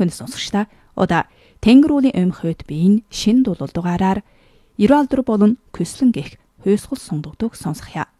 Хүнс сонсогчдаа одоо Тэнгэр уулийн өмхөд биеийн шин дуулал дугаараар 94 болон Көслөн гэх хөөсгөл сунгадууг сонсгоё.